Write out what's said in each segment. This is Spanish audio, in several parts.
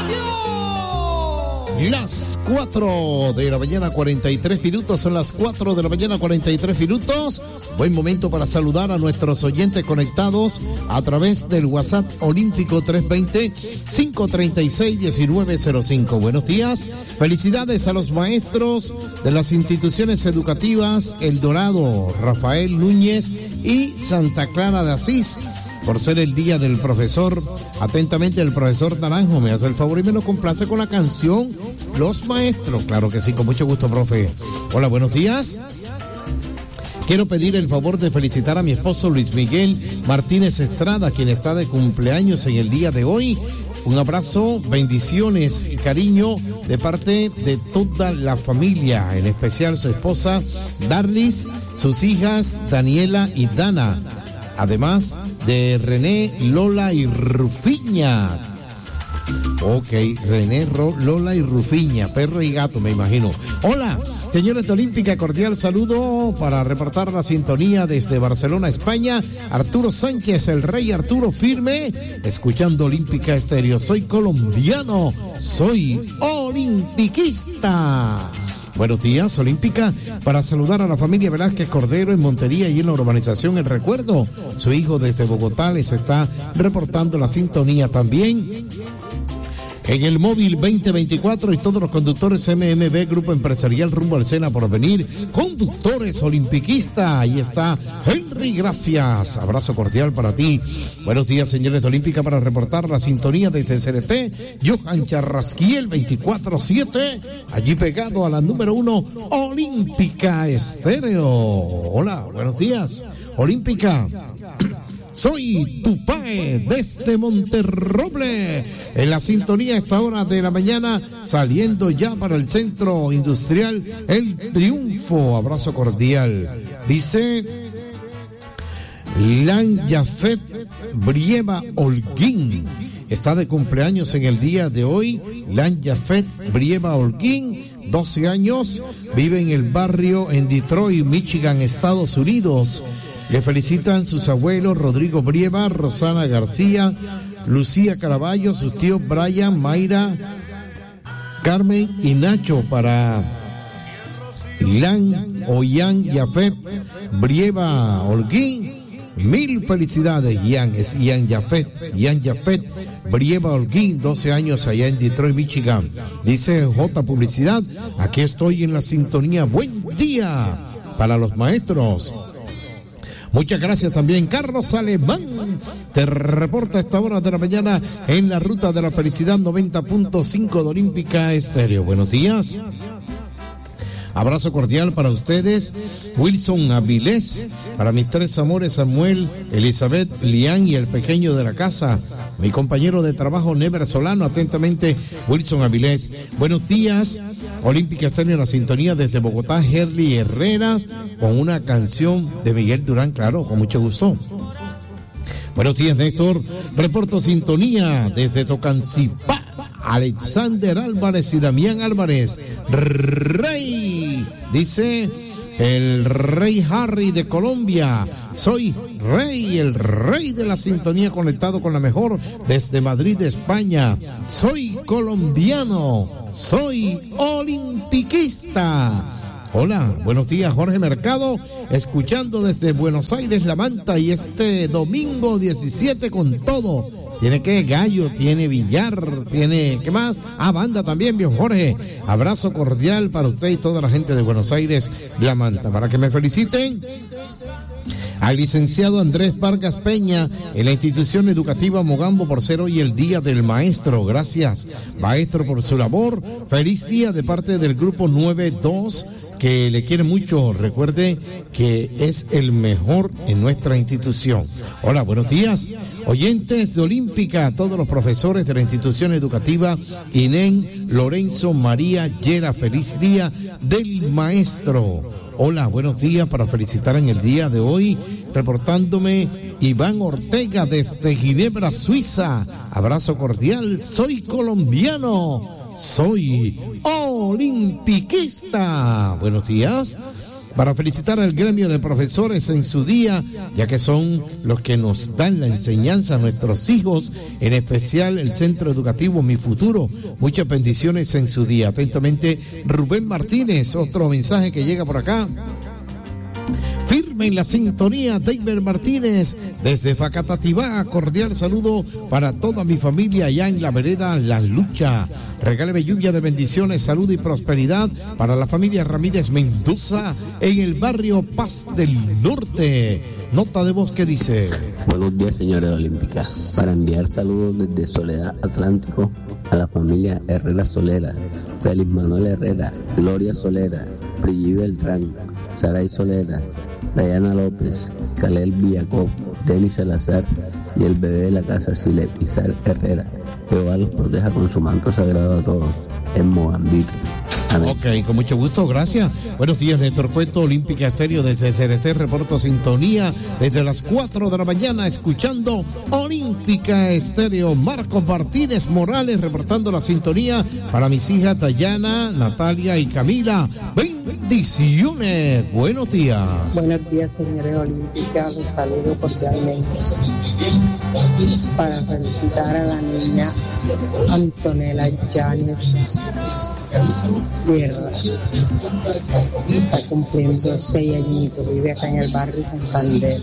Las 4 de la mañana 43 minutos, son las 4 de la mañana 43 minutos. Buen momento para saludar a nuestros oyentes conectados a través del WhatsApp Olímpico 320-536-1905. Buenos días, felicidades a los maestros de las instituciones educativas El Dorado, Rafael Núñez y Santa Clara de Asís, por ser el día del profesor. Atentamente, el profesor Naranjo me hace el favor y me lo complace con la canción Los Maestros. Claro que sí, con mucho gusto, profe. Hola, buenos días. Quiero pedir el favor de felicitar a mi esposo Luis Miguel Martínez Estrada, quien está de cumpleaños en el día de hoy. Un abrazo, bendiciones y cariño de parte de toda la familia, en especial su esposa Darlis, sus hijas Daniela y Dana, además de René, Lola y Rufiña. Ok, René, Lola y Rufiña, perro y gato, me imagino. Hola, señores de Olímpica, cordial saludo para reportar la sintonía desde Barcelona, España. Arturo Sánchez, el rey Arturo firme, escuchando Olímpica Estéreo. Soy colombiano, soy olimpiquista. Buenos días, Olímpica, para saludar a la familia Velázquez Cordero en Montería y en la urbanización El Recuerdo. Su hijo desde Bogotá les está reportando la sintonía también. En el móvil 2024 y todos los conductores MMB, Grupo Empresarial Rumbo al Sena por venir, conductores olimpiquistas. Ahí está Henry, gracias. Abrazo cordial para ti. Buenos días, señores de Olímpica, para reportar la sintonía desde CRT, Johan Charrasquiel 24/7, allí pegado a la número 1, Olímpica Estéreo. Hola, buenos días, Olímpica. Soy Tupae desde Monterroble, en la sintonía a esta hora de la mañana, saliendo ya para el centro industrial El Triunfo. Abrazo cordial. Dice Lan Yafet Brieva Holguín. Está de cumpleaños en el día de hoy. Lan Yafet Brieva Holguín, 12 años, vive en el barrio en Detroit, Michigan, Estados Unidos. Le felicitan sus abuelos Rodrigo Brieva, Rosana García, Lucía Caraballo, sus tíos Brian, Mayra, Carmen y Nacho. Para Lan Oyan Yafet Brieva Holguín, mil felicidades. Ian es Ian Yafet Brieva Holguín, 12 años, allá en Detroit, Michigan. Dice J Publicidad, aquí estoy en la sintonía. Buen día para los maestros. Muchas gracias también. Carlos Alemán te reporta a esta hora de la mañana en la ruta de la felicidad 90.5 de Olímpica Estéreo. Buenos días. Abrazo cordial para ustedes. Wilson Avilés, para mis tres amores, Samuel, Elizabeth, Lian y el pequeño de la casa, mi compañero de trabajo Never Solano. Atentamente, Wilson Avilés. Buenos días, Olímpica Estéreo en la sintonía desde Bogotá, Herly Herreras, con una canción de Miguel Durán, claro, con mucho gusto. Buenos días, Néstor. Reporto sintonía desde Tocancipá. Alexander Álvarez y Damián Álvarez. Rey, dice el rey Harry de Colombia. Soy Rey, el rey de la sintonía, conectado con la mejor desde Madrid, España. Soy colombiano, soy olimpiquista. Hola, buenos días, Jorge Mercado, escuchando desde Buenos Aires, La Manta, y este domingo 17 con todo. Tiene que gallo, tiene billar, tiene, ¿qué más? Banda también, viejo Jorge. Abrazo cordial para usted y toda la gente de Buenos Aires, La Manta. Para que me feliciten al licenciado Andrés Vargas Peña en la institución educativa Mogambo por ser hoy el Día del Maestro. Gracias, maestro, por su labor. Feliz día de parte del grupo 92, que le quiere mucho. Recuerde que es el mejor en nuestra institución. Hola, buenos días, oyentes de Olímpica, a todos los profesores de la institución educativa Inén Lorenzo María Llera. Feliz día del maestro. Hola, buenos días, para felicitar en el día de hoy, reportándome Iván Ortega desde Ginebra, Suiza. Abrazo cordial, soy colombiano, soy olimpiquista. Buenos días. para felicitar al gremio de profesores en su día, ya que son los que nos dan la enseñanza a nuestros hijos, en especial el Centro Educativo Mi Futuro. Muchas bendiciones en su día. Atentamente, Rubén Martínez. Otro mensaje que llega por acá. Firme en la sintonía, David Martínez, desde Facatativá. Cordial saludo para toda mi familia allá en la vereda La Lucha. Regáleme lluvia de bendiciones, salud y prosperidad para la familia Ramírez Mendoza en el barrio Paz del Norte. Nota de voz que dice: buenos días, señores Olímpica. Para enviar saludos desde Soledad Atlántico a la familia Herrera Solera, Félix Manuel Herrera, Gloria Solera, Brigitte Beltrán, Saray Solera, Dayana López, Calel Villacó, Denis Salazar y el bebé de la casa Silet Izar Herrera. Jehová los proteja con su manto sagrado a todos en Mozambique. Amén. Ok, con mucho gusto, gracias. Buenos días, Néstor Cueto, Olímpica Estéreo desde CRT, reporto sintonía desde las 4 de la mañana, escuchando Olímpica Estéreo. Marcos Martínez Morales reportando la sintonía para mis hijas Dayana, Natalia y Camila. Bendiciones, buenos días. Buenos días, señores Olímpica, los saludo cordialmente para felicitar a la niña Antonella Llanes Guerra. Está cumpliendo 6 añitos, vive acá en el barrio Santander.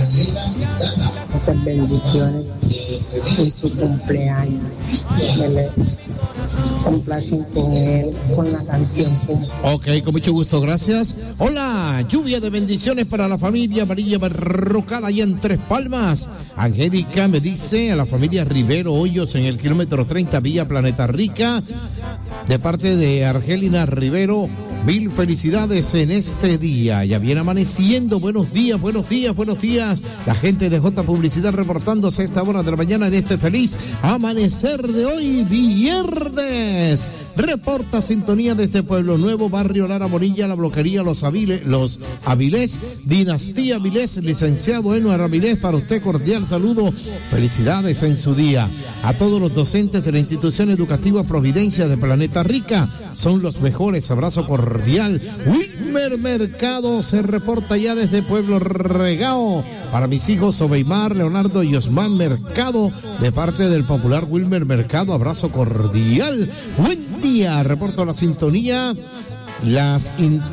Muchas bendiciones en su cumpleaños. Me le complacen con él, con la canción. Ok, con mucho gusto, gracias. Hola, lluvia de bendiciones para la familia María Berrocal allá en Tres Palmas. Angélica me dice a la familia Rivero Hoyos en el kilómetro 30 Villa Planeta Rica, de parte de Argelina Rivero. Mil felicidades en este día. Ya viene amaneciendo. Buenos días, buenos días, buenos días. La gente de J Publicidad reportándose a esta hora de la mañana en este feliz amanecer de hoy, viernes. Reporta sintonía desde Pueblo Nuevo, barrio Lara Morilla, la bloquería Los Avilés, Dinastía Avilés, licenciado Enoar Avilés, para usted cordial saludo, felicidades en su día. A todos los docentes de la institución educativa Providencia de Planeta Rica, son los mejores, abrazo cordial. Wilmer Mercado se reporta ya desde Pueblo Regao, para mis hijos Obeimar, Leonardo y Osman Mercado, de parte del popular Wilmer Mercado, abrazo cordial. Buen día, reporto la sintonía, las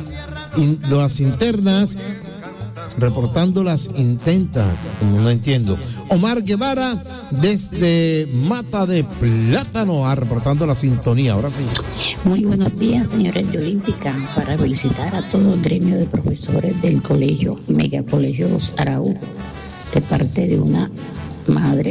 internas, reportando las intentas, como no entiendo. Omar Guevara desde Mata de Plátano, reportando la sintonía, ahora sí. Muy buenos días, señores de Olímpica, para felicitar a todo el gremio de profesores del colegio, Megacolegio Los Araujo, de parte de una madre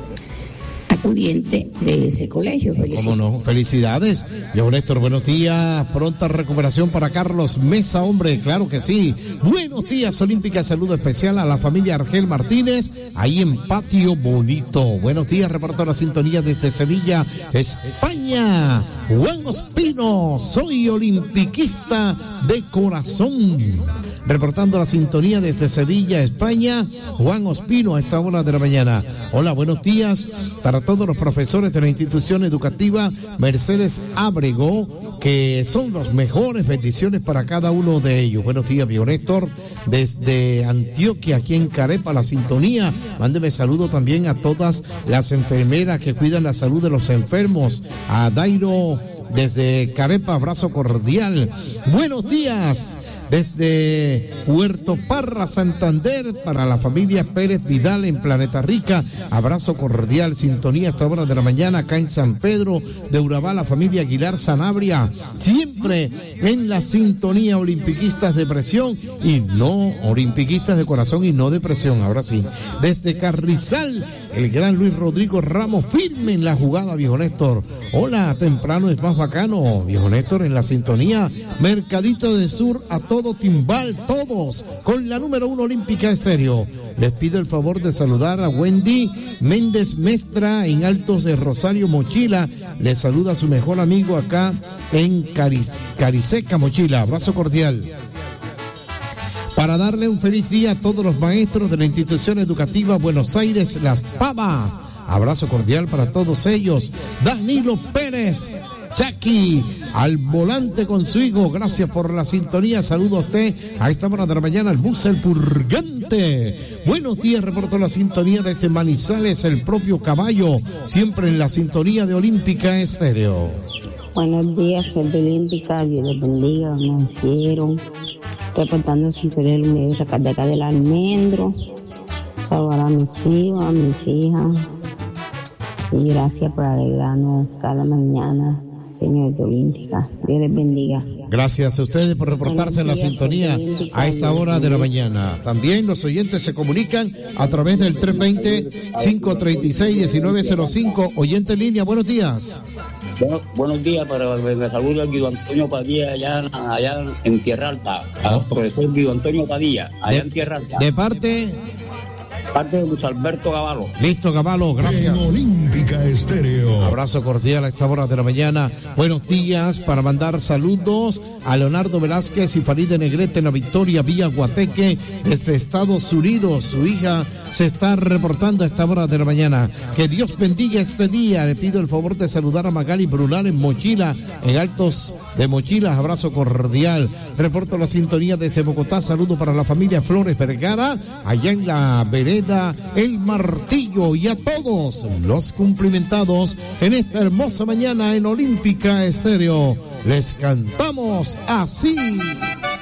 acudiente de ese colegio. ¿Cómo no? Felicidades. Yo, Néstor, buenos días. Pronta recuperación para Carlos Mesa, hombre, claro que sí. Buenos días, Olímpica. Saludo especial a la familia Argel Martínez, ahí en Patio Bonito. Buenos días, reporto la sintonía desde Sevilla, España. Juan Ospino, soy olimpiquista de corazón. Reportando la sintonía desde Sevilla, España, Juan Ospino a esta hora de la mañana. Hola, buenos días para todos los profesores de la institución educativa Mercedes Ábrego, que son los mejores. Bendiciones para cada uno de ellos. Buenos días, Pío Néstor, desde Antioquia, aquí en Carepa, la sintonía. Mándeme saludo también a todas las enfermeras que cuidan la salud de los enfermos. A Dairo desde Carepa, abrazo cordial. Buenos días desde Puerto Parra, Santander, para la familia Pérez Vidal en Planeta Rica, abrazo cordial, sintonía a esta hora de la mañana acá en San Pedro de Urabá, la familia Aguilar Sanabria, siempre en la sintonía, olimpiquistas de presión y no, olimpiquistas de corazón y no de presión, ahora sí. Desde Carrizal, el gran Luis Rodrigo Ramos, firme en la jugada, viejo Néstor. Hola, temprano es más bacano, viejo Néstor, en la sintonía. Mercadito del Sur, a todo timbal, todos, con la número 1 Olímpica Estéreo. Les pido el favor de saludar a Wendy Méndez Mestra en Altos de Rosario, Mochila. Les saluda a su mejor amigo acá en Cariseca, Mochila. Abrazo cordial. Para darle un feliz día a todos los maestros de la institución educativa Buenos Aires Las Pavas. Abrazo cordial para todos ellos. Danilo Pérez Jackie, al volante con su hijo. Gracias por la sintonía. Saludo a usted a esta hora de la mañana, el bus El Purgante. Buenos días, reporto la sintonía desde Manizales, el propio Caballo, siempre en la sintonía de Olímpica Estéreo. Buenos días, soy de Olímpica, Dios les bendiga, me hicieron. Reportando siempre el medio de acá del almendro. Saludar a mis hijos, a mis hijas. Y gracias por alegrarnos cada mañana, señor de Olímpica. Dios les bendiga. Gracias a ustedes por reportarse en la sintonía a esta hora de la mañana. También los oyentes se comunican a través del 320-536-1905. Oyente en línea, buenos días. Buenos días, me saluda Guido Antonio Padilla allá en Tierra Alta, al profesor Guido Antonio Padilla, allá en Tierra Alta. ¿De parte de Luis Alberto Gavalo. Listo, Gavalo, gracias. En Olímpica Estéreo. Abrazo cordial a esta hora de la mañana. Buenos días para mandar saludos a Leonardo Velázquez y Faride Negrete en la Victoria, Villa Guateque, desde Estados Unidos. Su hija se está reportando a esta hora de la mañana. Que Dios bendiga este día. Le pido el favor de saludar a Magali Brunal en Mochila, en Altos de Mochilas. Abrazo cordial. Reporto la sintonía desde Bogotá. Saludo para la familia Flores Vergara, allá en la vereda El Martillo, y a todos los cumplimentados en esta hermosa mañana en Olímpica Estéreo. Les cantamos así.